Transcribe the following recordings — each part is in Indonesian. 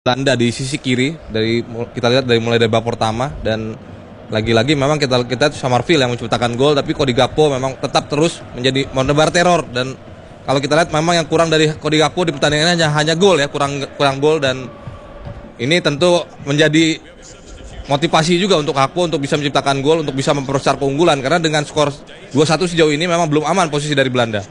Belanda di sisi kiri dari kita lihat mulai dari babak pertama, dan lagi-lagi memang kita Summerfield yang menciptakan gol, tapi Cody Gakpo memang tetap terus menjadi menebar teror. Dan kalau kita lihat memang yang kurang dari Cody Gakpo di pertandingan ini hanya gol ya, kurang gol, dan ini tentu menjadi motivasi juga untuk Gakpo untuk bisa menciptakan gol, untuk bisa memperbesar keunggulan, karena dengan skor 2-1 sejauh ini memang belum aman posisi dari Belanda.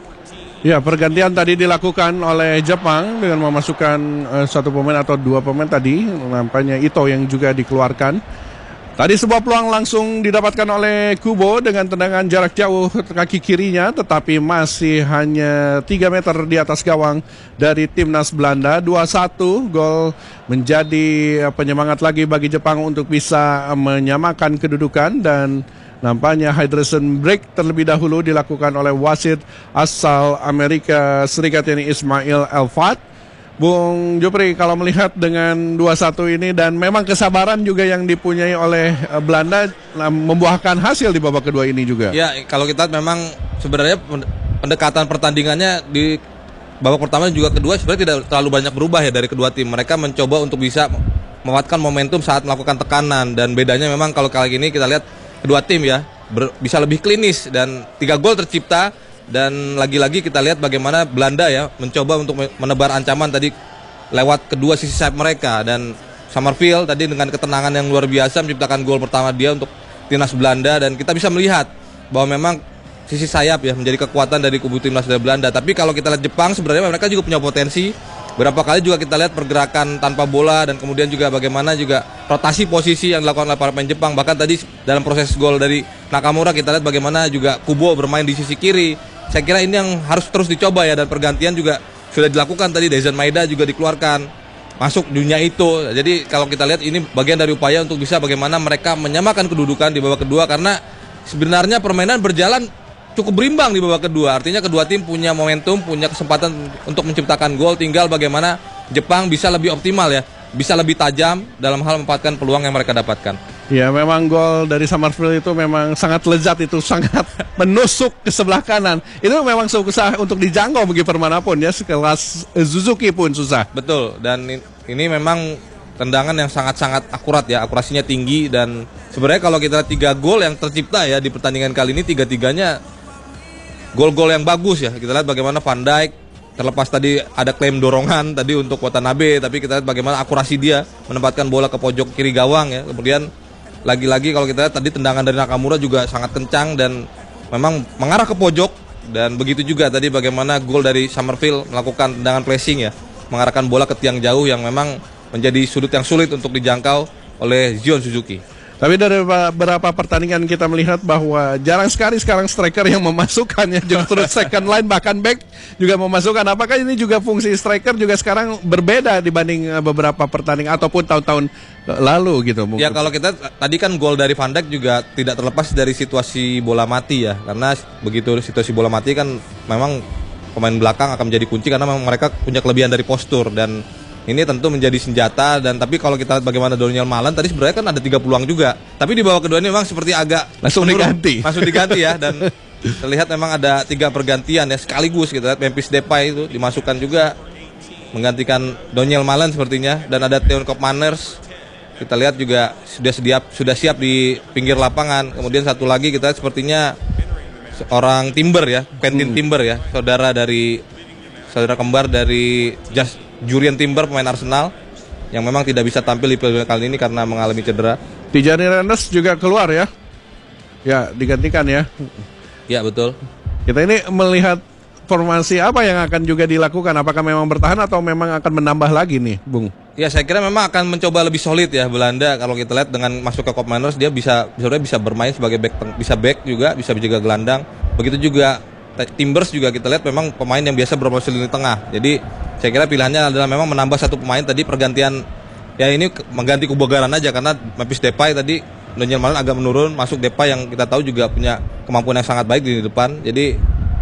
Ya, pergantian tadi dilakukan oleh Jepang dengan memasukkan satu pemain atau dua pemain tadi, nampaknya Ito yang juga dikeluarkan. Tadi sebuah peluang langsung didapatkan oleh Kubo dengan tendangan jarak jauh kaki kirinya, tetapi masih hanya 3 meter di atas gawang dari timnas Belanda. 2-1, gol menjadi penyemangat lagi bagi Jepang untuk bisa menyamakan kedudukan, dan nampaknya hydration break terlebih dahulu dilakukan oleh wasit asal Amerika Serikat, yakni Ismail Elfat. Bung Jupri, kalau melihat dengan 2-1 ini dan memang kesabaran juga yang dipunyai oleh Belanda membuahkan hasil di babak kedua ini juga. Ya, kalau kita memang sebenarnya pendekatan pertandingannya di babak pertama dan juga kedua sebenarnya tidak terlalu banyak berubah ya dari kedua tim. Mereka mencoba untuk bisa memanfaatkan momentum saat melakukan tekanan, dan bedanya memang kalau kali ini kita lihat kedua tim ya bisa lebih klinis dan 3 gol tercipta. Dan lagi-lagi kita lihat bagaimana Belanda ya mencoba untuk menebar ancaman tadi lewat kedua sisi sayap mereka, dan Summerfield tadi dengan ketenangan yang luar biasa menciptakan gol pertama dia untuk timnas Belanda. Dan kita bisa melihat bahwa memang sisi sayap ya menjadi kekuatan dari kubu timnas dari Belanda. Tapi kalau kita lihat Jepang sebenarnya mereka juga punya potensi. Berapa kali juga kita lihat pergerakan tanpa bola, dan kemudian juga bagaimana juga rotasi posisi yang dilakukan oleh para pemain Jepang. Bahkan tadi dalam proses gol dari Nakamura kita lihat bagaimana juga Kubo bermain di sisi kiri. Saya kira ini yang harus terus dicoba ya, dan pergantian juga sudah dilakukan tadi. Daizen Maeda juga dikeluarkan masuk dunia itu. Jadi kalau kita lihat ini bagian dari upaya untuk bisa bagaimana mereka menyamakan kedudukan di babak kedua, karena sebenarnya permainan berjalan cukup berimbang di babak kedua. Artinya kedua tim punya momentum, punya kesempatan untuk menciptakan gol. Tinggal bagaimana Jepang bisa lebih optimal ya, bisa lebih tajam dalam hal memanfaatkan peluang yang mereka dapatkan. Ya, memang gol dari Summerfield itu memang sangat lezat, itu sangat menusuk ke sebelah kanan. Itu memang susah untuk dijangkau bagi manapun ya, sekelas Suzuki pun susah. Betul, dan ini memang tendangan yang sangat-sangat akurat ya, akurasinya tinggi. Dan sebenarnya kalau kita lihat 3 gol yang tercipta ya di pertandingan kali ini, 3-3-nya gol-gol yang bagus ya. Kita lihat bagaimana Van Dijk, terlepas tadi ada klaim dorongan tadi untuk Watanabe, tapi kita lihat bagaimana akurasi dia menempatkan bola ke pojok kiri gawang ya. Kemudian lagi-lagi kalau kita lihat tadi tendangan dari Nakamura juga sangat kencang dan memang mengarah ke pojok. Dan begitu juga tadi bagaimana gol dari Summerfield melakukan tendangan pressing ya, mengarahkan bola ke tiang jauh yang memang menjadi sudut yang sulit untuk dijangkau oleh Zion Suzuki. Tapi dari beberapa pertandingan kita melihat bahwa jarang sekali sekarang striker yang memasukkannya, justru second line bahkan back juga memasukkan. Apakah ini juga fungsi striker juga sekarang berbeda dibanding beberapa pertandingan ataupun tahun-tahun lalu gitu? Ya, kalau kita tadi kan gol dari Van Dijk juga tidak terlepas dari situasi bola mati ya, karena begitu situasi bola mati kan memang pemain belakang akan menjadi kunci karena memang mereka punya kelebihan dari postur, dan ini tentu menjadi senjata. Dan tapi kalau kita lihat bagaimana Donyell Malen tadi sebenarnya kan ada 3 peluang juga. Tapi di babak kedua ini memang seperti agak langsung diganti ya, dan terlihat memang ada 3 pergantian ya sekaligus. Kita lihat Memphis Depay itu dimasukkan juga menggantikan Donyell Malen sepertinya, dan ada Theo Koopmeiners kita lihat juga sudah siap di pinggir lapangan. Kemudian satu lagi kita lihat sepertinya orang Timber ya, Quentin Timber ya, saudara kembar dari Jurrien Timber, pemain Arsenal yang memang tidak bisa tampil di pertandingan kali ini karena mengalami cedera. Tijani Reinders juga keluar ya. Ya, digantikan ya. Ya, betul. Kita ini melihat formasi apa yang akan juga dilakukan? Apakah memang bertahan atau memang akan menambah lagi nih, Bung? Ya, saya kira memang akan mencoba lebih solid ya Belanda. Kalau kita lihat dengan masuk ke Koopmeiners, dia bisa bermain sebagai back, bisa back juga, bisa juga gelandang. Begitu juga Timbers juga kita lihat memang pemain yang biasa bermain di lini tengah. Jadi saya kira pilihannya adalah memang menambah satu pemain tadi, pergantian ya ini mengganti kebugaran aja, karena Memphis Depay tadi Donyell Malen agak menurun, masuk Depay yang kita tahu juga punya kemampuan yang sangat baik di depan. Jadi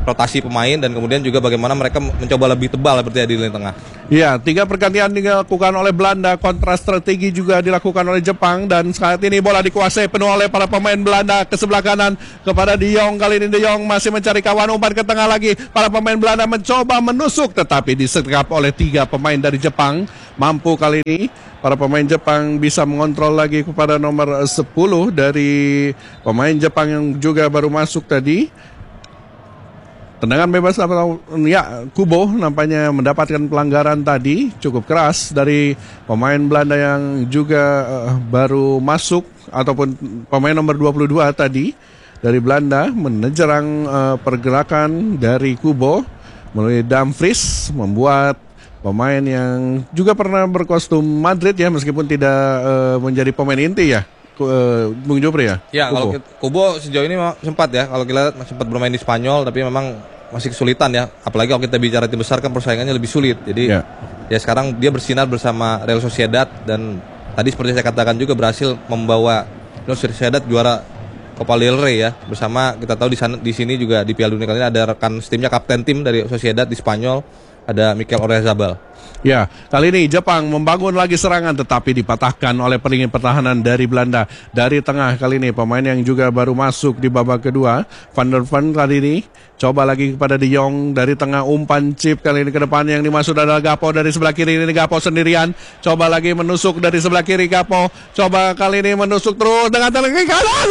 rotasi pemain dan kemudian juga bagaimana mereka mencoba lebih tebal seperti di lini tengah. Ya, 3 pergantian dilakukan oleh Belanda, kontra strategi juga dilakukan oleh Jepang, dan saat ini bola dikuasai penuh oleh para pemain Belanda ke sebelah kanan kepada De Jong. Kali ini De Jong masih mencari kawan, umpan ke tengah lagi. Para pemain Belanda mencoba menusuk tetapi disergap oleh 3 pemain dari Jepang. Mampu kali ini para pemain Jepang bisa mengontrol lagi kepada nomor 10 dari pemain Jepang yang juga baru masuk tadi. Tendangan bebas atau ya, Kubo nampaknya mendapatkan pelanggaran tadi cukup keras dari pemain Belanda yang juga baru masuk, ataupun pemain nomor 22 tadi dari Belanda menyerang pergerakan dari Kubo melalui Dumfries, membuat pemain yang juga pernah berkostum Madrid ya, meskipun tidak menjadi pemain inti ya. Bung Jopri ya? Ya, Kubo. Kalau Kubo sejauh ini sempat ya, kalau kita sempat bermain di Spanyol, tapi memang masih kesulitan ya. Apalagi kalau kita bicara tim besar kan persaingannya lebih sulit. Jadi ya sekarang dia bersinar bersama Real Sociedad, dan tadi seperti saya katakan juga berhasil membawa Real Sociedad juara Copa del Rey ya. Bersama kita tahu di sini juga di Piala Dunia kali ini ada rekan timnya, kapten tim dari Sociedad di Spanyol, ada Mikel Oyarzabal. Ya, kali ini Jepang membangun lagi serangan tetapi dipatahkan oleh pelingin pertahanan dari Belanda. Dari tengah kali ini pemain yang juga baru masuk di babak kedua, Van der Ven kali ini coba lagi kepada De Jong. Dari tengah umpan chip kali ini ke depan, yang dimaksud adalah Gakpo dari sebelah kiri. Ini Gakpo sendirian, coba lagi menusuk dari sebelah kiri. Gakpo coba kali ini menusuk terus dengan tendangan kanan.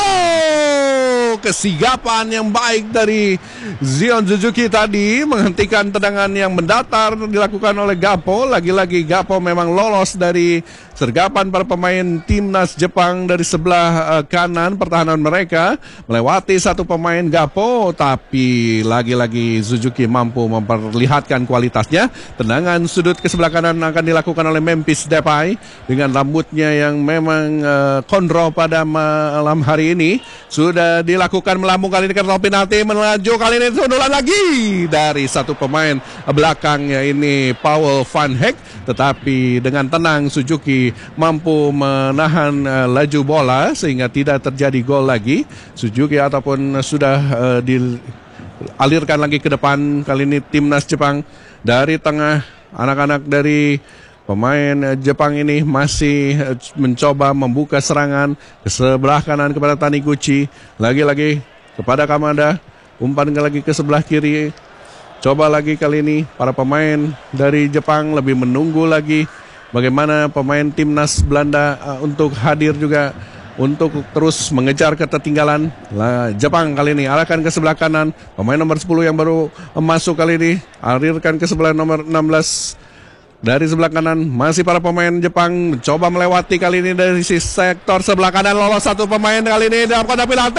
Kesigapan yang baik dari Zion Suzuki tadi menghentikan tendangan yang mendatar dilakukan oleh Gakpo. Lagi-lagi Gakpo memang lolos dari sergapan para pemain timnas Jepang dari sebelah kanan pertahanan mereka, melewati satu pemain Gakpo, tapi lagi-lagi Suzuki mampu memperlihatkan kualitasnya. Tendangan sudut ke sebelah kanan akan dilakukan oleh Memphis Depay dengan rambutnya yang memang kondro pada malam hari ini. Sudah dilakukan melambung kali ini ke penalti, melaju kali ini sundulan lagi dari satu pemain belakangnya ini Paul Van Hek, tetapi dengan tenang Suzuki mampu menahan laju bola sehingga tidak terjadi gol lagi. Suzuki ataupun sudah dialirkan lagi ke depan. Kali ini timnas Jepang dari tengah, anak-anak dari pemain Jepang ini masih mencoba membuka serangan ke sebelah kanan kepada Taniguchi. Lagi-lagi kepada Kamada, umpan lagi ke sebelah kiri. Coba lagi kali ini para pemain dari Jepang lebih menunggu lagi bagaimana pemain timnas Belanda untuk hadir juga untuk terus mengejar ketertinggalan. Jepang kali ini arahkan ke sebelah kanan, pemain nomor 10 yang baru masuk kali ini alirkan ke sebelah nomor 16. Dari sebelah kanan masih para pemain Jepang coba melewati kali ini dari sisi sektor sebelah kanan, lolos satu pemain kali ini dalam kotak penalti.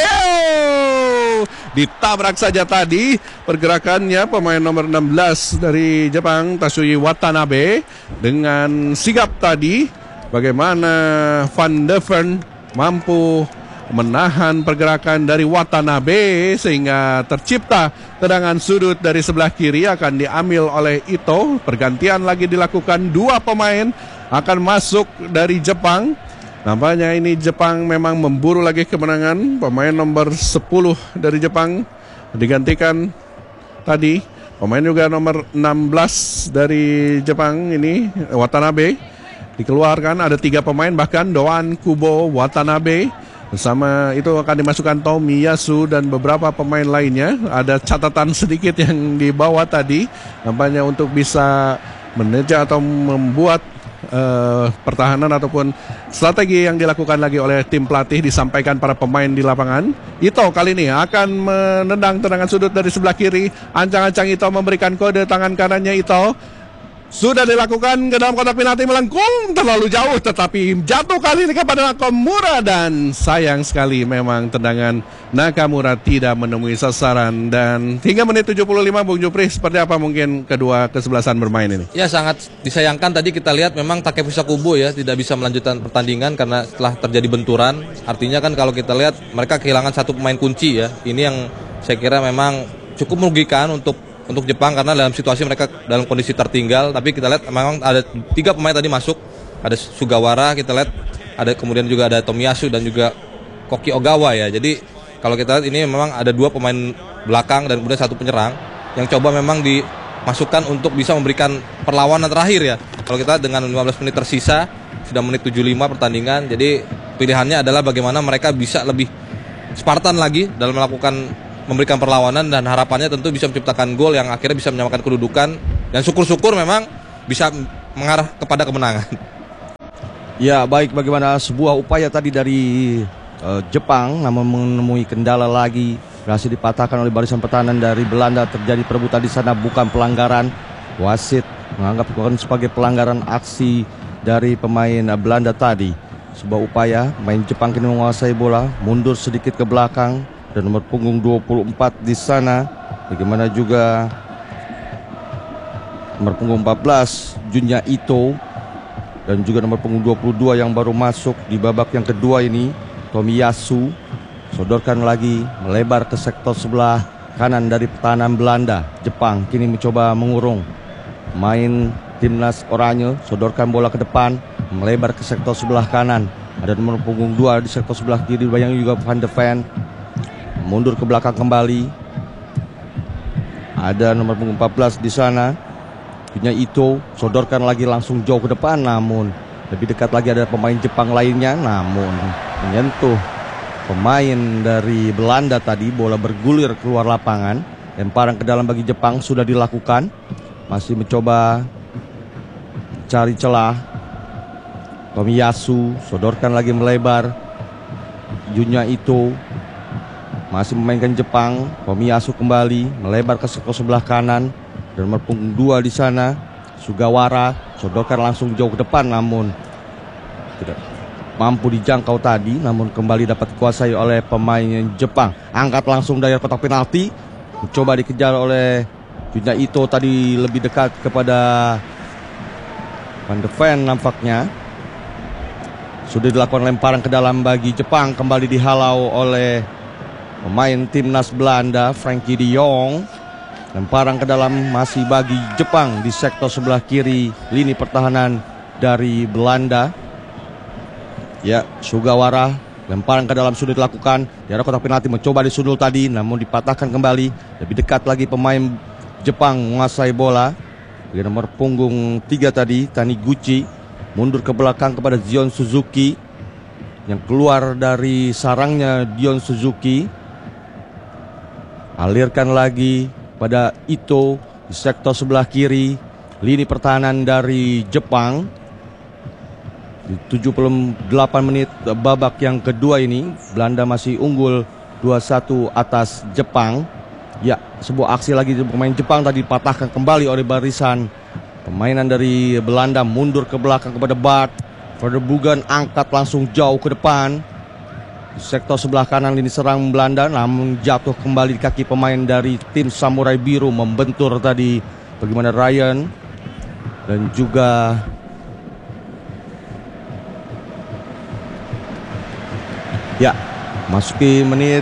Ditabrak saja tadi pergerakannya pemain nomor 16 dari Jepang, Tatsuya Watanabe, dengan sigap tadi bagaimana Van de Ven mampu menahan pergerakan dari Watanabe sehingga tercipta tendangan sudut dari sebelah kiri akan diambil oleh Ito. Pergantian lagi dilakukan, 2 pemain akan masuk dari Jepang. Nampaknya ini Jepang memang memburu lagi kemenangan. Pemain nomor 10 dari Jepang digantikan tadi. Pemain juga nomor 16 dari Jepang ini Watanabe dikeluarkan. Ada 3 pemain bahkan, Doan, Kubo, Watanabe. Bersama itu akan dimasukkan Tomiyasu dan beberapa pemain lainnya. Ada catatan sedikit yang dibawa tadi, nampaknya untuk bisa meneja atau membuat pertahanan ataupun strategi yang dilakukan lagi oleh tim pelatih disampaikan para pemain di lapangan. Ito kali ini akan menendang tendangan sudut dari sebelah kiri. Ancang-ancang Ito memberikan kode tangan kanannya. Ito sudah dilakukan ke dalam kotak penalti, melengkung terlalu jauh tetapi jatuh kali ini kepada Nakamura, dan sayang sekali memang tendangan Nakamura tidak menemui sasaran. Dan hingga menit 75, Bung Jupri, seperti apa mungkin kedua kesebelasan bermain ini? Ya, sangat disayangkan tadi kita lihat memang Takefusa Kubo ya tidak bisa melanjutkan pertandingan karena setelah terjadi benturan. Artinya kan kalau kita lihat mereka kehilangan satu pemain kunci ya. Ini yang saya kira memang cukup merugikan untuk Jepang karena dalam situasi mereka dalam kondisi tertinggal. Tapi kita lihat memang ada 3 pemain tadi masuk, ada Sugawara kita lihat, ada kemudian juga ada Tomiyasu dan juga Koki Ogawa ya. Jadi kalau kita lihat ini memang ada 2 pemain belakang dan kemudian 1 penyerang yang coba memang dimasukkan untuk bisa memberikan perlawanan terakhir ya. Kalau kita dengan 15 menit tersisa, sudah menit 75 pertandingan, jadi pilihannya adalah bagaimana mereka bisa lebih Spartan lagi dalam memberikan perlawanan, dan harapannya tentu bisa menciptakan gol yang akhirnya bisa menyamakan kedudukan, dan syukur-syukur memang bisa mengarah kepada kemenangan. Ya, baik, bagaimana sebuah upaya tadi dari Jepang namun menemui kendala lagi, berhasil dipatahkan oleh barisan pertahanan dari Belanda. Terjadi perebutan di sana, bukan pelanggaran. Wasit menganggap bukan sebagai pelanggaran aksi dari pemain Belanda tadi. Sebuah upaya, main Jepang kini menguasai bola, mundur sedikit ke belakang, dan nomor punggung 24 di sana. Bagaimana juga nomor punggung 14 Junya Ito, dan juga nomor punggung 22 yang baru masuk di babak yang kedua ini, Tomiyasu. Sodorkan lagi, melebar ke sektor sebelah kanan dari pertahanan Belanda. Jepang kini mencoba mengurung main timnas oranye. Sodorkan bola ke depan, melebar ke sektor sebelah kanan. Ada nomor punggung 2 di sektor sebelah kiri, bayang juga Van de Ven. Mundur ke belakang kembali. Ada nomor punggung 14 di sana, punya Ito. Sodorkan lagi langsung jauh ke depan, namun lebih dekat lagi ada pemain Jepang lainnya, namun menyentuh pemain dari Belanda tadi. Bola bergulir keluar lapangan. Lemparan ke dalam bagi Jepang sudah dilakukan. Masih mencoba cari celah. Tomiyasu sodorkan lagi melebar. Junya Ito masih memainkan Jepang. Tomiyasu kembali melebar ke sektor sebelah kanan. Dan nomor punggung 2 di sana, Sugawara, sodorkan langsung jauh ke depan, namun tidak mampu dijangkau tadi, namun kembali dapat dikuasai oleh pemain Jepang. Angkat langsung dari kotak penalti, mencoba dikejar oleh Junya Ito tadi, lebih dekat kepada Van de Ven nampaknya. Sudah dilakukan lemparan ke dalam bagi Jepang, kembali dihalau oleh pemain timnas Belanda, Frankie de Jong. Lemparan ke dalam masih bagi Jepang di sektor sebelah kiri lini pertahanan dari Belanda. Ya, Sugawara, lemparan ke dalam sudah dilakukan di arah kotak penalti, mencoba disundul tadi, namun dipatahkan kembali. Lebih dekat lagi pemain Jepang menguasai bola. Di nomor punggung 3 tadi, Taniguchi, mundur ke belakang kepada Zion Suzuki, yang keluar dari sarangnya Dion Suzuki. Alirkan lagi pada Ito di sektor sebelah kiri lini pertahanan dari Jepang. Di 78 menit babak yang kedua ini, Belanda masih unggul 2-1 atas Jepang. Ya, sebuah aksi lagi pemain Jepang tadi dipatahkan kembali oleh barisan permainan dari Belanda. Mundur ke belakang kepada Bart Verbruggen, angkat langsung jauh ke depan di sektor sebelah kanan lini serang Belanda, namun jatuh kembali di kaki pemain dari tim Samurai Biru. Membentur tadi bagaimana Ryan, dan juga ya, masuki menit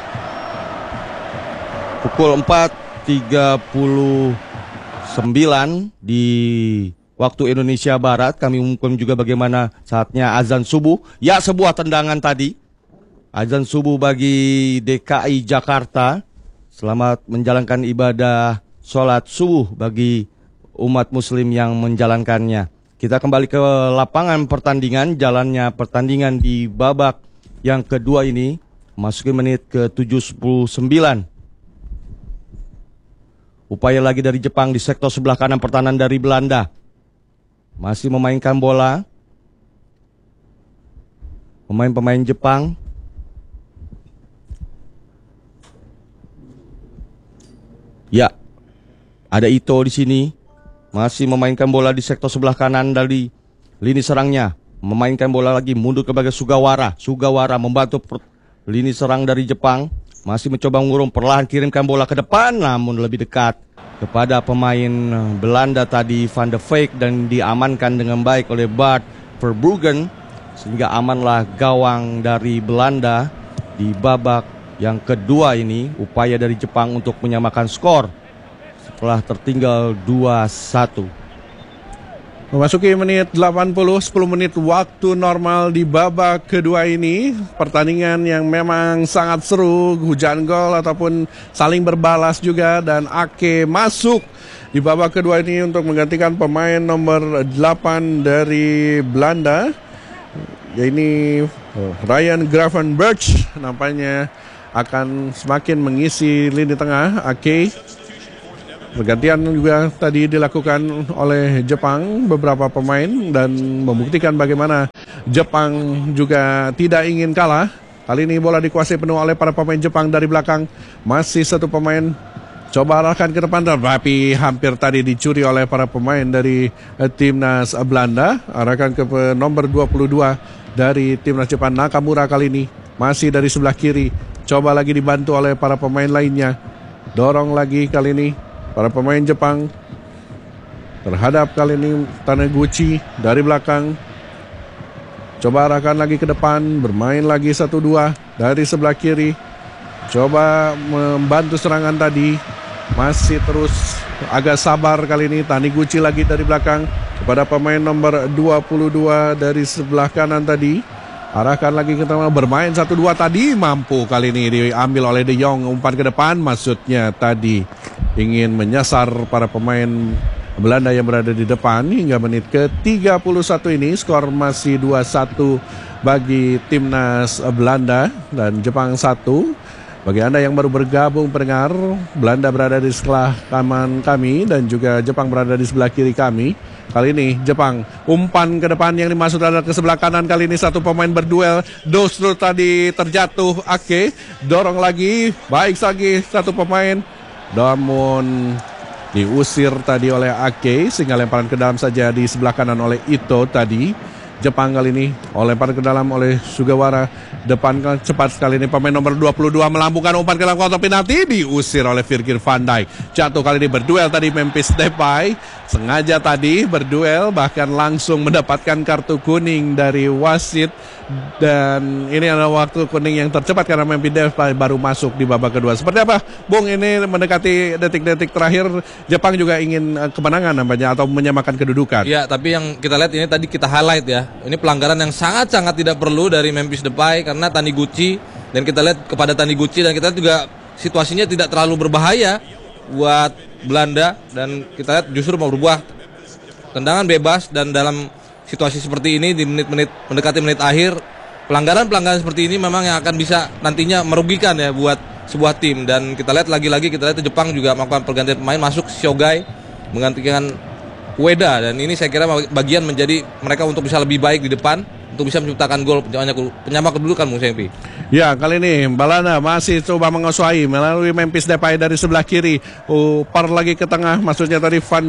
pukul 4.39 di waktu Indonesia Barat. Kami umumkan juga bagaimana saatnya azan subuh. Ya, sebuah tendangan tadi, azan subuh bagi DKI Jakarta. Selamat menjalankan ibadah sholat subuh bagi umat muslim yang menjalankannya. Kita kembali ke lapangan pertandingan. Jalannya pertandingan di babak yang kedua ini, masuki menit ke 79. Upaya lagi dari Jepang di sektor sebelah kanan pertahanan dari Belanda. Masih memainkan bola pemain-pemain Jepang. Ya, ada Ito di sini, masih memainkan bola di sektor sebelah kanan dari lini serangnya. Memainkan bola lagi, mundur kepada Sugawara. Sugawara membantu lini serang dari Jepang. Masih mencoba mengurung, perlahan kirimkan bola ke depan, namun lebih dekat kepada pemain Belanda tadi, Van de Veek, dan diamankan dengan baik oleh Bart Verbruggen, sehingga amanlah gawang dari Belanda di babak yang kedua ini. Upaya dari Jepang untuk menyamakan skor setelah tertinggal 2-1. Memasuki menit 80, 10 menit waktu normal di babak kedua ini. Pertandingan yang memang sangat seru, hujan gol ataupun saling berbalas juga. Dan Ake masuk di babak kedua ini untuk menggantikan pemain nomor 8 dari Belanda. Ini Ryan Gravenberch nampaknya akan semakin mengisi lini tengah. Ake. Pergantian juga tadi dilakukan oleh Jepang beberapa pemain dan membuktikan bagaimana Jepang juga tidak ingin kalah. Kali ini bola dikuasai penuh oleh para pemain Jepang dari belakang. Masih satu pemain coba arahkan ke depan tapi hampir tadi dicuri oleh para pemain dari timnas Belanda. Arahkan ke nomor 22 dari timnas Jepang, Nakamura kali ini masih dari sebelah kiri. Coba lagi dibantu oleh para pemain lainnya. Dorong lagi kali ini para pemain Jepang terhadap kali ini Taniguchi dari belakang. Coba arahkan lagi ke depan, bermain lagi 1-2 dari sebelah kiri. Coba membantu serangan tadi. Masih terus agak sabar kali ini Taniguchi lagi dari belakang kepada pemain nomor 22 dari sebelah kanan tadi. Arahkan lagi ke tengah, bermain 1-2 tadi, mampu kali ini diambil oleh De Jong, umpan ke depan, maksudnya tadi ingin menyasar para pemain Belanda yang berada di depan. Hingga menit ke-31 ini skor masih 2-1 bagi timnas Belanda dan Jepang 1. Bagi Anda yang baru bergabung pendengar, Belanda berada di sebelah kanan kami dan juga Jepang berada di sebelah kiri kami. Kali ini Jepang umpan ke depan yang dimaksud adalah ke sebelah kanan. Kali ini satu pemain berduel. Dostru tadi terjatuh. Ake dorong lagi. Baik lagi satu pemain. Namun diusir tadi oleh Ake sehingga lemparan ke dalam saja di sebelah kanan oleh Ito tadi. Jepang kali ini lemparan ke dalam oleh Sugawara. Depan cepat sekali ini pemain nomor 22 melambungkan umpan ke dalam kotak penalti, diusir oleh Virgil van Dijk. Jatuh kali ini berduel tadi Memphis Depay. Sengaja tadi berduel bahkan langsung mendapatkan kartu kuning dari wasit. Dan ini adalah waktu kuning yang tercepat karena Memphis Depay baru masuk di babak kedua. Seperti apa Bung, ini mendekati detik-detik terakhir, Jepang juga ingin kemenangan nampaknya atau menyamakan kedudukan. Ya, tapi yang kita lihat ini tadi kita highlight ya. Ini pelanggaran yang sangat-sangat tidak perlu dari Memphis Depay karena Taniguchi, dan kita lihat kepada Taniguchi dan kita lihat juga situasinya tidak terlalu berbahaya buat Belanda, dan kita lihat justru mau berubah tendangan bebas. Dan dalam situasi seperti ini di menit-menit mendekati menit akhir, pelanggaran-pelanggaran seperti ini memang yang akan bisa nantinya merugikan ya buat sebuah tim. Dan kita lihat lagi-lagi, kita lihat Jepang juga melakukan pergantian pemain, masuk Shogai menggantikan Ueda, dan ini saya kira bagian menjadi mereka untuk bisa lebih baik di depan untuk bisa menciptakan gol penyama kedudukan Bung Sempi. Ya, kali ini Belanda masih coba menguasai melalui Memphis Depay dari sebelah kiri. Par lagi ke tengah, maksudnya tadi Van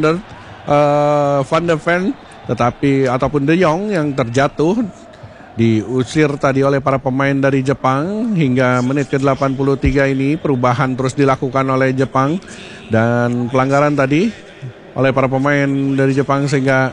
der Ven, tetapi ataupun De Jong yang terjatuh, diusir tadi oleh para pemain dari Jepang. Hingga menit ke-83 ini perubahan terus dilakukan oleh Jepang dan pelanggaran tadi oleh para pemain dari Jepang sehingga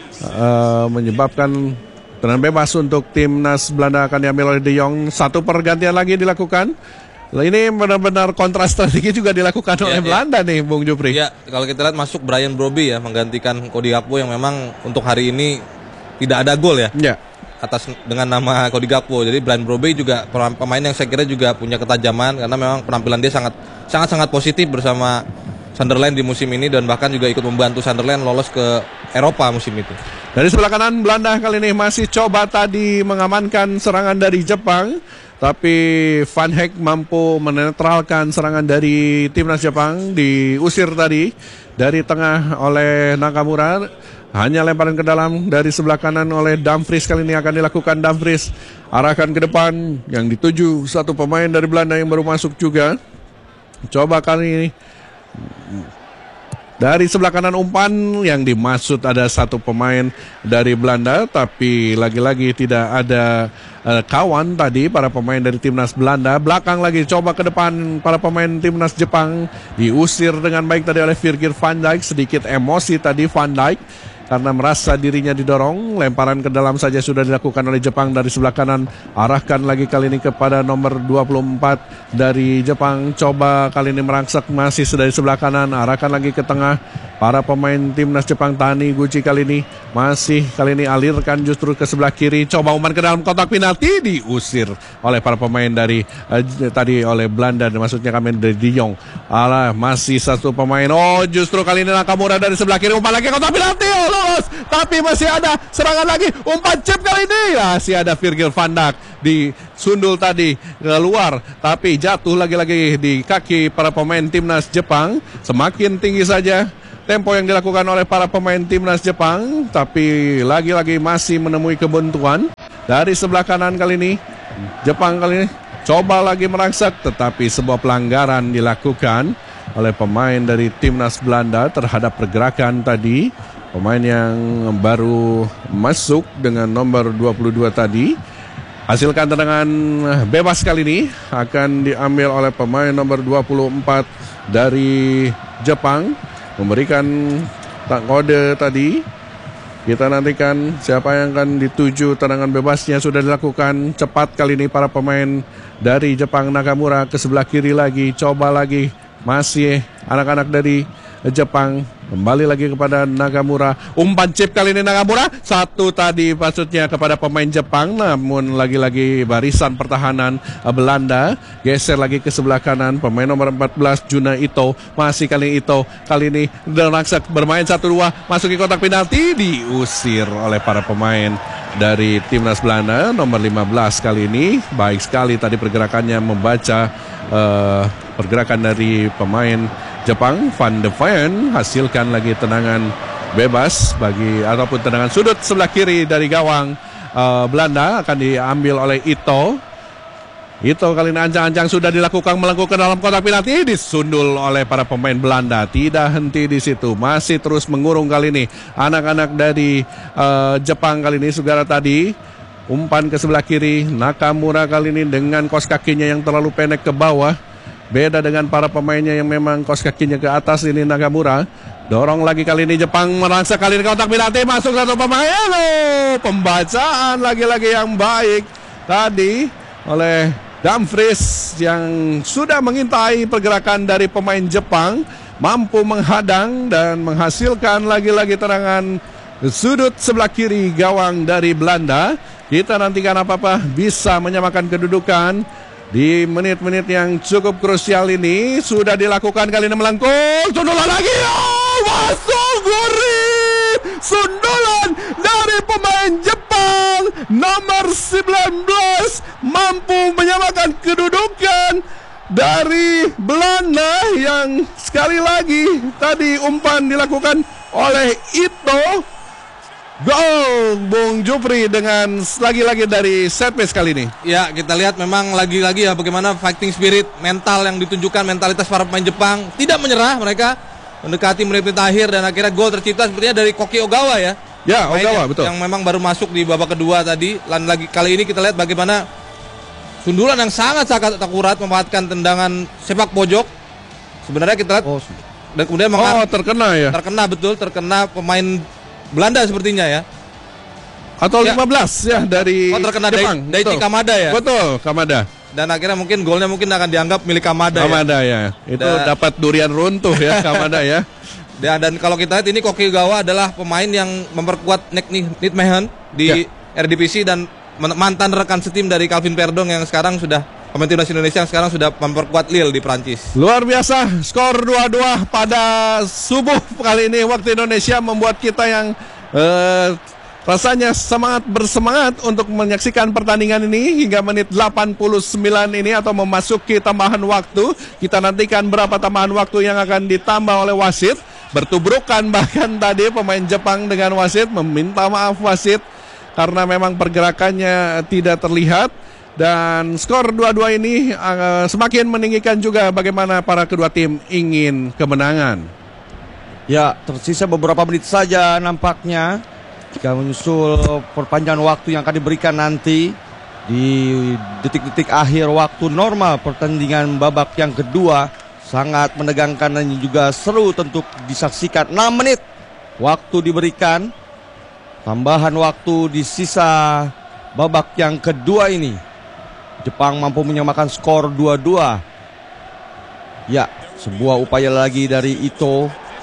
menyebabkan tendangan bebas untuk timnas Belanda akan diambil oleh De Jong. Satu pergantian lagi dilakukan. Ini benar-benar kontras strategi juga dilakukan oleh Belanda nih Bung Jupri. Ya, kalau kita lihat masuk Brian Brobbey ya menggantikan Cody Gakpo yang memang untuk hari ini tidak ada gol ya. Ya. Atas dengan nama Cody Gakpo. Jadi Brian Brobbey juga pemain yang saya kira juga punya ketajaman karena memang penampilan dia sangat positif bersama Sunderland di musim ini, dan bahkan juga ikut membantu Sunderland lolos ke Eropa musim itu. Dari sebelah kanan Belanda kali ini masih coba tadi mengamankan serangan dari Jepang, tapi Van Hek mampu menetralkan serangan dari timnas Jepang. Diusir tadi dari tengah oleh Nakamura. Hanya lemparan ke dalam dari sebelah kanan oleh Dumfries. Kali ini akan dilakukan Dumfries. Arahkan ke depan yang dituju satu pemain dari Belanda yang baru masuk juga. Coba kali ini dari sebelah kanan umpan yang dimaksud ada satu pemain dari Belanda, tapi lagi-lagi tidak ada kawan tadi para pemain dari timnas Belanda. Belakang lagi coba ke depan para pemain timnas Jepang, diusir dengan baik tadi oleh Virgil van Dijk. Sedikit emosi tadi Van Dijk karena merasa dirinya didorong. Lemparan ke dalam saja sudah dilakukan oleh Jepang dari sebelah kanan. Arahkan lagi kali ini kepada nomor 24 dari Jepang. Coba kali ini merangsak masih dari sebelah kanan. Arahkan lagi ke tengah. para pemain timnas Jepang. Tani Gucci kali ini alirkan justru ke sebelah kiri, coba umpan ke dalam kotak penalti, diusir oleh para pemain dari tadi oleh Belanda, maksudnya kami dari De Jong. Masih satu pemain, justru kali ini Nakamura dari sebelah kiri, umpan lagi kotak penalti, lolos, tapi masih ada serangan lagi, umpan chip kali ini, masih ada Virgil van Dijk disundul tadi keluar, tapi jatuh lagi-lagi di kaki para pemain timnas Jepang. Semakin tinggi saja tempo yang dilakukan oleh para pemain timnas Jepang, tapi lagi-lagi masih menemui kebuntuan dari sebelah kanan. Kali ini Jepang coba lagi merangsak, tetapi sebuah pelanggaran dilakukan oleh pemain dari timnas Belanda terhadap pergerakan tadi, pemain yang baru masuk dengan nomor 22 tadi. Hasilkan tendangan bebas kali ini akan diambil oleh pemain nomor 24 dari Jepang, memberikan kode tadi. Kita nantikan siapa yang akan dituju. Tendangan bebasnya sudah dilakukan cepat kali ini para pemain dari Jepang. Nakamura ke sebelah kiri lagi, coba lagi, masih anak-anak dari Jepang, kembali lagi kepada Nakamura, umpan chip kali ini Nakamura, satu tadi maksudnya kepada pemain Jepang, namun lagi-lagi barisan pertahanan Belanda geser lagi ke sebelah kanan, pemain nomor 14 Juna Ito, masih kali ini Delraksak bermain 1-2, masuki kotak penalti, diusir oleh para pemain dari timnas Belanda. Nomor 15 kali ini baik sekali tadi pergerakannya, membaca pergerakan dari pemain Jepang. Van de Ven hasilkan lagi tendangan bebas ataupun tendangan sudut sebelah kiri dari gawang Belanda, akan diambil oleh Ito. Kali ini ancang-ancang sudah dilakukan melengkung ke dalam kotak penalti, disundul oleh para pemain Belanda. Tidak henti di situ, masih terus mengurung kali ini anak-anak dari Jepang. Kali ini saudara tadi umpan ke sebelah kiri, Nakamura kali ini dengan kos kakinya yang terlalu pendek ke bawah. Beda dengan para pemainnya yang memang kos kakinya ke atas, ini Nakamura. Dorong lagi kali ini Jepang, merangsak kali ini kotak penalti, masuk satu pemain. Pembacaan lagi-lagi yang baik tadi oleh Dumfries yang sudah mengintai pergerakan dari pemain Jepang, mampu menghadang dan menghasilkan lagi-lagi tendangan sudut sebelah kiri gawang dari Belanda. Kita nantikan apa-apa bisa menyamakan kedudukan di menit-menit yang cukup krusial ini. Sudah dilakukan kali ini melengkung, sundulan lagi, masuk gurih, sundulan dari pemain Jepang nomor 19, mampu menyamakan kedudukan dari Belanda yang sekali lagi tadi umpan dilakukan oleh Ito. Gol Bung Jupri dengan lagi-lagi dari set piece kali ini. Ya, kita lihat memang lagi-lagi ya bagaimana fighting spirit, mental yang ditunjukkan, mentalitas para pemain Jepang. Tidak menyerah mereka, mendekati menit-menit akhir, dan akhirnya gol tercipta sepertinya dari Koki Ogawa ya. Ya, Ogawa betul. Yang memang baru masuk di babak kedua tadi. Dan lagi kali ini kita lihat bagaimana sundulan yang sangat akurat memanfaatkan tendangan sepak pojok. Sebenarnya kita lihat dan kemudian terkena pemain Belanda sepertinya ya. Atau 15 ya dari terkena Jepang. Daichi Kamada ya. Betul, Kamada. Dan akhirnya golnya akan dianggap milik Kamada ya. Itu dapat durian runtuh ya Kamada ya. Dan kalau kita lihat ini Koki Ogawa adalah pemain yang memperkuat Nijmegen di Eredivisie dan mantan rekan setim dari Calvin Verdong yang sekarang sudah pemain timnas Indonesia yang sekarang sudah memperkuat Lille di Prancis. Luar biasa, skor 2-2 pada subuh kali ini waktu Indonesia membuat kita yang rasanya bersemangat untuk menyaksikan pertandingan ini hingga menit 89 ini atau memasuki tambahan waktu. Kita nantikan berapa tambahan waktu yang akan ditambah oleh wasit. Bertubrukan bahkan tadi pemain Jepang dengan wasit, meminta maaf wasit karena memang pergerakannya tidak terlihat. Dan skor 2-2 ini semakin meninggikan juga bagaimana para kedua tim ingin kemenangan. Ya, tersisa beberapa menit saja nampaknya jika menyusul perpanjangan waktu yang akan diberikan nanti di detik-detik akhir waktu normal pertandingan babak yang kedua. Sangat menegangkan dan juga seru untuk disaksikan. 6 menit waktu diberikan, tambahan waktu di sisa babak yang kedua ini. Jepang mampu menyamakan skor 2-2. Ya, sebuah upaya lagi dari Ito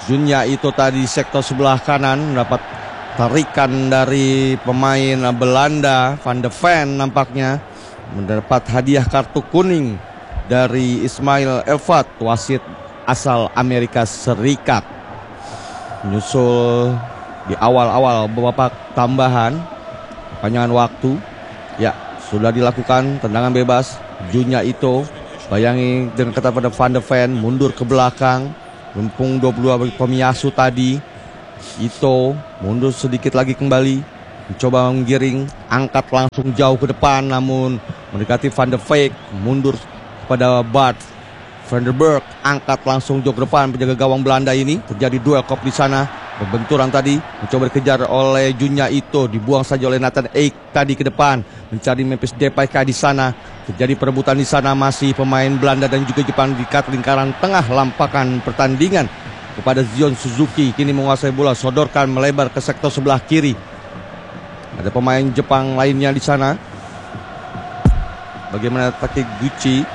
Junya itu tadi sektor sebelah kanan mendapat tarikan dari pemain Belanda, Van de Ven nampaknya mendapat hadiah kartu kuning dari Ismail Elvat, wasit asal Amerika Serikat. Menyusul di awal-awal babak tambahan panjangan waktu, ya sudah dilakukan tendangan bebas. Junya itu bayangi dengan ketat pada Van de Ven, mundur ke belakang, lempung 22 bagi Tomiyasu tadi. Ito mundur sedikit lagi kembali, mencoba menggiring, angkat langsung jauh ke depan, namun mendekati Van de Beek, mundur kepada Bart Van der Berg, angkat langsung jauh ke depan. Penjaga gawang Belanda ini terjadi duel kop di sana, berbenturan tadi, mencoba dikejar oleh Junya Ito, dibuang saja oleh Nathan Eik tadi ke depan, mencari Memphis Depay di sana. Terjadi perebutan di sana, masih pemain Belanda dan juga Jepang di lingkaran tengah lampakan pertandingan kepada Zion Suzuki. Kini menguasai bola, sodorkan melebar ke sektor sebelah kiri. Ada pemain Jepang lainnya di sana. Bagaimana Takiguchi?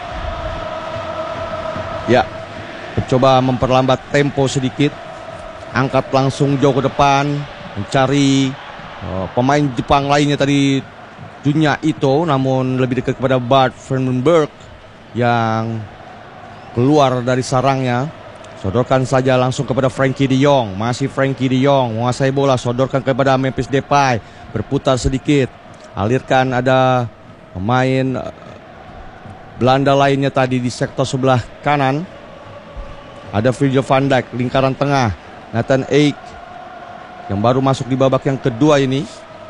Ya, mencoba memperlambat tempo sedikit. Angkat langsung jauh ke depan, mencari pemain Jepang lainnya tadi, Junya Ito, namun lebih dekat kepada Bart Van den Berg yang keluar dari sarangnya. Sodorkan saja langsung kepada Frankie de Jong. Masih Frankie de Jong menguasai bola, sodorkan kepada Memphis Depay, berputar sedikit, alirkan. Ada pemain Belanda lainnya tadi di sektor sebelah kanan. Ada Virgil van Dijk, lingkaran tengah. Nathan Eik yang baru masuk di babak yang kedua ini.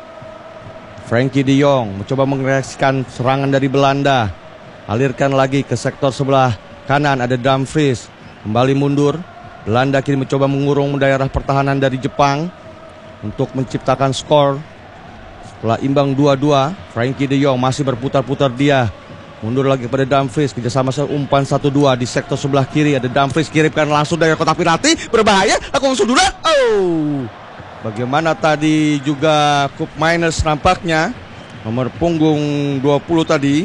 Frankie de Jong mencoba mereaksikan serangan dari Belanda, alirkan lagi ke sektor sebelah kanan. Ada Dumfries kembali mundur. Belanda kini mencoba mengurung daerah pertahanan dari Jepang untuk menciptakan skor. Setelah imbang 2-2, Frankie de Jong masih berputar-putar dia, mundur lagi pada Dumfries, kerjasama umpan 1-2 di sektor sebelah kiri. Ada Dumfries, kirimkan langsung dari kotak penalti, berbahaya, lakukan sundulan. Oh, bagaimana tadi juga Kup Miners nampaknya, nomor punggung 20 tadi,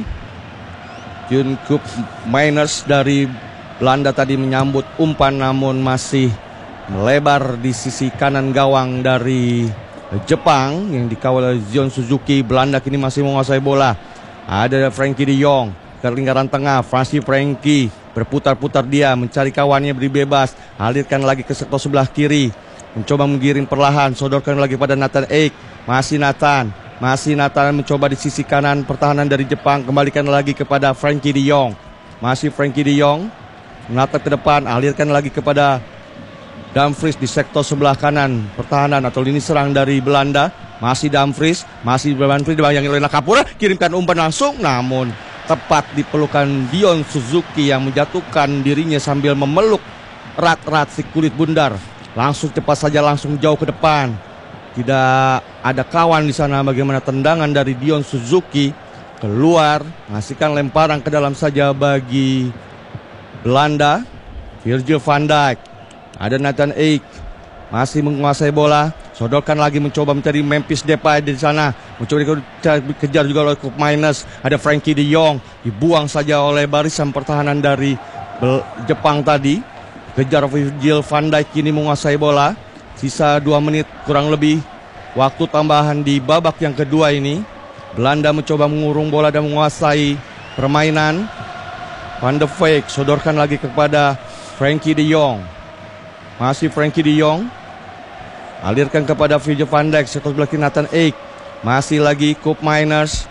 Jun Kup Miners dari Belanda tadi menyambut umpan, namun masih melebar di sisi kanan gawang dari Jepang yang dikawal oleh Zion Suzuki. Belanda kini masih menguasai bola. Ada Frankie de Jong ke lingkaran tengah. Frankie berputar-putar dia, mencari kawannya, beri bebas, alirkan lagi ke sektor sebelah kiri, mencoba menggiring perlahan, sodorkan lagi pada Nathan Eik. Masih Nathan mencoba di sisi kanan pertahanan dari Jepang, kembalikan lagi kepada Frankie de Jong. Masih Frankie de Jong menatap ke depan, alirkan lagi kepada Dumfries di sektor sebelah kanan pertahanan atau lini serang dari Belanda. Masih Dumfries dibayangi oleh Nakamura, kirimkan umpan langsung, namun tepat di pelukan Dion Suzuki yang menjatuhkan dirinya sambil memeluk erat-erat si kulit bundar. Langsung cepat saja, langsung jauh ke depan. Tidak ada kawan di sana. Bagaimana tendangan dari Dion Suzuki keluar, ngasihkan lemparan ke dalam saja bagi Belanda. Virgil van Dijk, ada Nathan Eik masih menguasai bola, sodorkan lagi, mencoba mencari Memphis Depay di sana, mencoba dikejar juga oleh Kup Miners. Ada Frankie de Jong, dibuang saja oleh barisan pertahanan dari Jepang tadi. Kejar Virgil van Dijk, kini menguasai bola. Sisa 2 menit kurang lebih waktu tambahan di babak yang kedua ini. Belanda mencoba mengurung bola dan menguasai permainan. Van de Beek sodorkan lagi kepada Frankie de Jong. Masih Frankie de Jong, alirkan kepada Virgil van Dijk, sektor sebelah kiri Nathan Eik. Masih lagi Kup Miners.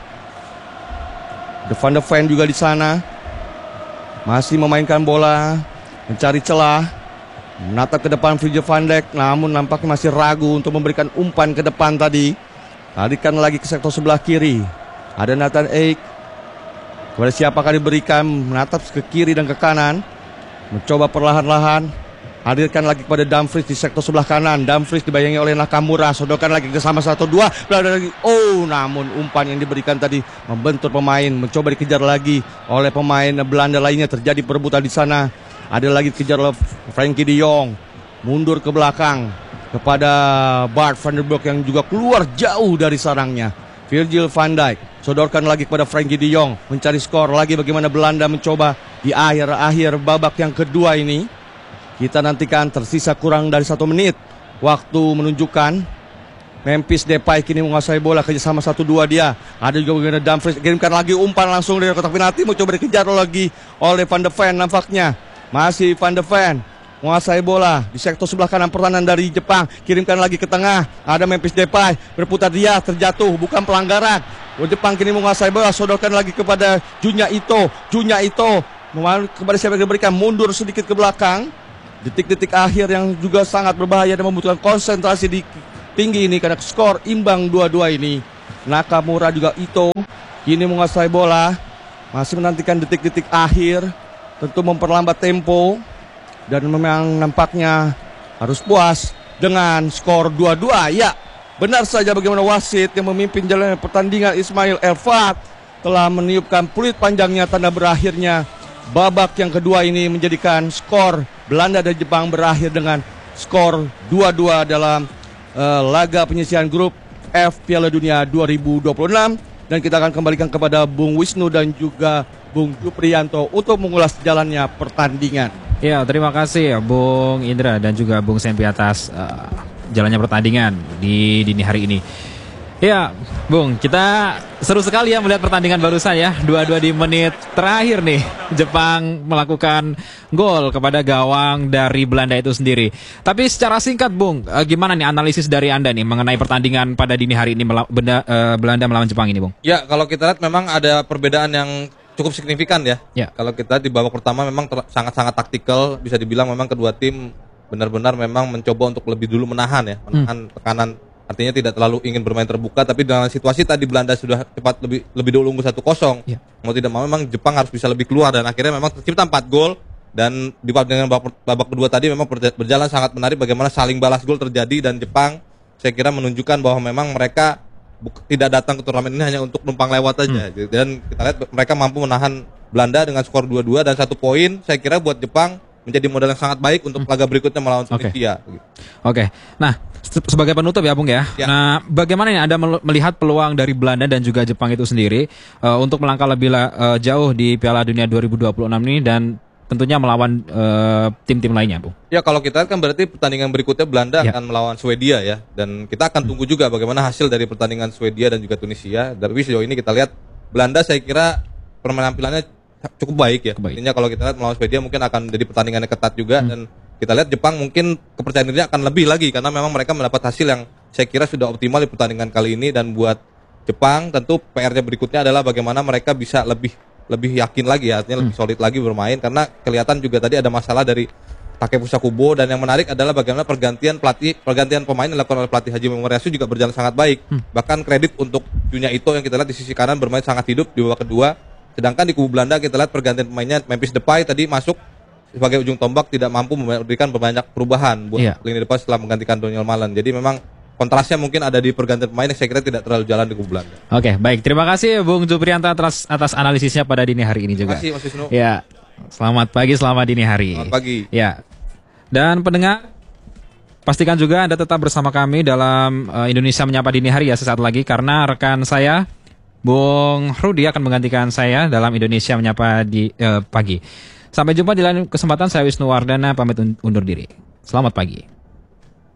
Van de Ven juga di sana, masih memainkan bola, mencari celah, menatap ke depan Virgil van Dijk, namun nampaknya masih ragu untuk memberikan umpan ke depan tadi. Alirkan lagi ke sektor sebelah kiri. Ada Nathan Eik. Kepada siapakah diberikan, menatap ke kiri dan ke kanan, mencoba perlahan-lahan, hadirkan lagi kepada Dumfries di sektor sebelah kanan. Dumfries dibayangi oleh Nakamura, sodorkan lagi ke sama 1-2, Belanda lagi. Oh, namun umpan yang diberikan tadi membentur pemain, mencoba dikejar lagi oleh pemain Belanda lainnya. Terjadi perebutan di sana. Ada lagi dikejar oleh Frankie de Jong, mundur ke belakang kepada Bart Van der Berg yang juga keluar jauh dari sarangnya. Virgil van Dijk sodorkan lagi kepada Frankie de Jong, mencari skor lagi. Bagaimana Belanda mencoba di akhir babak yang kedua ini. Kita nantikan tersisa kurang dari 1 menit. Waktu menunjukkan Memphis Depay kini menguasai bola, kerjasama 1-2 dia. Ada juga bagaimana Dumfries, kirimkan lagi umpan langsung dari kotak penalti, mau coba dikejar lagi oleh Van de Ven nampaknya. Masih Van de Ven menguasai bola di sektor sebelah kanan pertahanan dari Jepang, kirimkan lagi ke tengah. Ada Memphis Depay, berputar dia, terjatuh, bukan pelanggaran. Jepang kini menguasai bola, sodorkan lagi kepada Junya Ito. Junya Ito kepada siapa yang diberikan, mundur sedikit ke belakang. Detik-detik akhir yang juga sangat berbahaya dan membutuhkan konsentrasi di tinggi ini karena skor imbang 2-2 ini. Nakamura juga Ito kini menguasai bola, masih menantikan detik-detik akhir, tentu memperlambat tempo dan memang nampaknya harus puas dengan skor 2-2. Ya, benar saja bagaimana wasit yang memimpin jalannya pertandingan Ismail Elfat telah meniupkan peluit panjangnya tanda berakhirnya babak yang kedua ini, menjadikan skor Belanda dan Jepang berakhir dengan skor 2-2 dalam laga penyisihan grup F Piala Dunia 2026. Dan kita akan kembalikan kepada Bung Wisnu dan juga Bung Juprianto untuk mengulas jalannya pertandingan. Ya, terima kasih Bung Indra dan juga Bung Sempi atas jalannya pertandingan di dini hari ini. Ya, Bung, kita seru sekali ya melihat pertandingan barusan ya. 2-2 di menit terakhir nih. Jepang melakukan gol kepada gawang dari Belanda itu sendiri. Tapi secara singkat, Bung, gimana nih analisis dari Anda nih mengenai pertandingan pada dini hari ini Belanda melawan Jepang ini, Bung? Ya, kalau kita lihat memang ada perbedaan yang cukup signifikan ya. Kalau kita di babak pertama memang sangat-sangat taktikal, bisa dibilang memang kedua tim benar-benar memang mencoba untuk lebih dulu menahan tekanan. Artinya tidak terlalu ingin bermain terbuka, tapi dengan situasi tadi Belanda sudah cepat lebih dulu unggul 1-0. Mau tidak mau memang Jepang harus bisa lebih keluar dan akhirnya memang tercipta 4 gol. Dan di babak kedua tadi memang berjalan sangat menarik bagaimana saling balas gol terjadi, dan Jepang saya kira menunjukkan bahwa memang mereka tidak datang ke turnamen ini hanya untuk numpang lewat aja. Dan kita lihat mereka mampu menahan Belanda dengan skor 2-2 dan 1 poin. Saya kira buat Jepang menjadi modal yang sangat baik untuk laga berikutnya melawan Tunisia. Oke. Nah, sebagai penutup ya Bung ya. Nah, bagaimana nih Anda melihat peluang dari Belanda dan juga Jepang itu sendiri untuk melangkah lebih jauh di Piala Dunia 2026 ini dan tentunya melawan tim-tim lainnya, Bung? Ya, kalau kita lihat kan berarti pertandingan berikutnya Belanda akan melawan Swedia ya. Dan kita akan tunggu juga bagaimana hasil dari pertandingan Swedia dan juga Tunisia. Dari sejauh ini kita lihat Belanda saya kira penampilannya cukup baik ya. Artinya kalau kita lihat melawan Swedia mungkin akan jadi pertandingan yang ketat juga, dan kita lihat Jepang mungkin kepercayaan dirinya akan lebih lagi karena memang mereka mendapat hasil yang saya kira sudah optimal di pertandingan kali ini. Dan buat Jepang tentu PR-nya berikutnya adalah bagaimana mereka bisa lebih yakin lagi ya, artinya lebih solid lagi bermain, karena kelihatan juga tadi ada masalah dari Takefusa Kubo. Dan yang menarik adalah bagaimana pergantian pemain yang dilakukan oleh pelatih Hajime Moriyasu juga berjalan sangat baik. Bahkan kredit untuk Junya Ito yang kita lihat di sisi kanan bermain sangat hidup di babak kedua. Sedangkan di kubu Belanda kita lihat pergantian pemainnya, Memphis Depay tadi masuk sebagai ujung tombak, tidak mampu memberikan banyak perubahan buat lini depan setelah menggantikan Daniel Malen. Jadi memang kontrasnya mungkin ada di pergantian pemain yang saya kira tidak terlalu jalan di kubu Belanda. Oke, baik. Terima kasih Bung Juprianto atas analisisnya pada dini hari ini juga. Terima kasih Mas Wisnu. Ya, selamat pagi, selamat dini hari. Selamat pagi. Ya, dan pendengar, pastikan juga Anda tetap bersama kami dalam Indonesia Menyapa Dini Hari ya sesaat lagi, karena rekan saya Bung Rudi akan menggantikan saya dalam Indonesia Menyapa di pagi. Sampai jumpa di lain kesempatan. Saya Wisnu Wardana pamit undur diri. Selamat pagi.